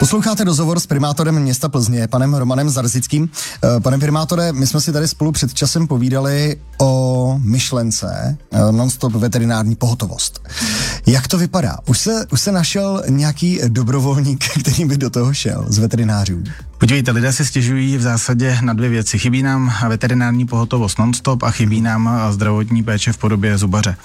Posloucháte rozhovor s primátorem města Plzně, panem Romanem Zarzickým. Pane primátore, my jsme si tady spolu před časem povídali o myšlence non-stop veterinární pohotovost. Jak to vypadá? Už se našel nějaký dobrovolník, který by do toho šel z veterinářů? Podívejte, lidé si stěžují v zásadě na dvě věci. Chybí nám veterinární pohotovost non-stop a chybí nám zdravotní péče v podobě zubaře.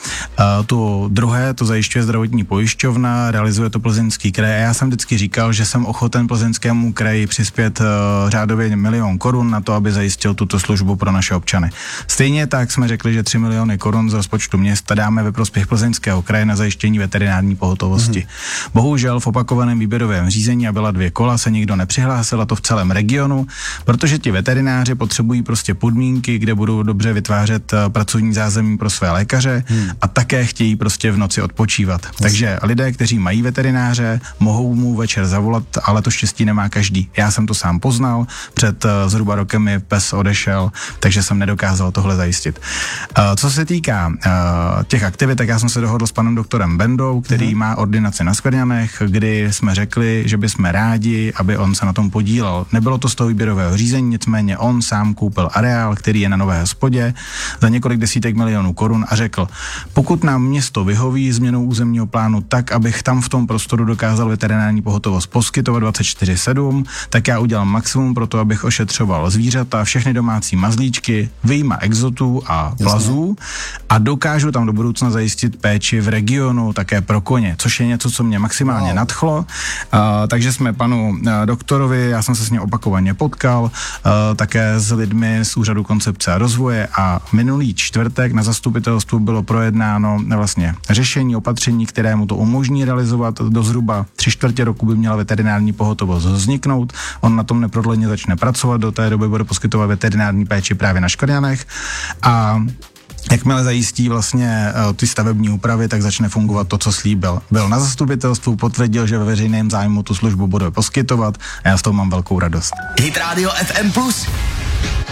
To druhé, to zajišťuje zdravotní pojišťovna, realizuje to Plzeňský kraj. Já jsem vždycky říkal, že jsem ochoten Plzeňskému kraji přispět řádově 1 000 000 korun na to, aby zajistil tuto službu pro naše občany. Stejně tak jsme řekli, že 3 miliony korun z rozpočtu města dáme ve prospěch Plzeňského kraje na zajištění veterinární pohotovosti. Bohužel v opakovaném výběrovém řízení a byla 2 kola, se nikdo nepřihlásil, a to v celém regionu, protože ti veterináři potřebují prostě podmínky, kde budou dobře vytvářet pracovní zázemí pro své lékaře a také chtějí prostě v noci odpočívat. Takže lidé, kteří mají veterináře, mohou mu večer zavolat, ale to štěstí nemá každý. Já jsem to sám poznal, před zhruba rokem mi pes odešel, takže jsem nedokázal tohle zajistit. Co se týká těch aktivit, tak já jsem se dohodl s panem doktorem Bendou, který má ordinaci na Skvrňanech, kdy jsme řekli, že bychom rádi, aby on se na tom podílel. Nebylo to z toho výběrového řízení, nicméně on sám koupil areál, který je na Nové Hospodě, za několik desítek milionů korun a řekl, pokud nám město vyhoví změnou územního plánu tak, abych tam v tom prostoru dokázal veterinární pohotovost poskytovat 24/7, tak já udělám maximum pro to, abych ošetřoval zvířata, všechny domácí mazlíčky, vyjma exotů a plazů a dokážu tam do budoucna zajistit péči v regionu také pro koně, což je něco, co mě maximálně nadchlo. Takže jsme panu doktorovi, já jsem se s ním opakovaně potkal, také s lidmi z Úřadu koncepce a rozvoje a minulý čtvrtek na zastupitelstvu bylo projednáno vlastně řešení opatření, které mu to umožní realizovat. Do zhruba 3/4 roku by měla veterinární pohotovost vzniknout. On na tom neprodleně začne pracovat, do té doby bude poskytovat veterinární péči právě na Škrňanech a jakmile zajistí vlastně ty stavební úpravy, tak začne fungovat to, co slíbil. Byl na zastupitelstvu, potvrdil, že ve veřejném zájmu tu službu bude poskytovat a já z toho mám velkou radost. Hit Radio FM+.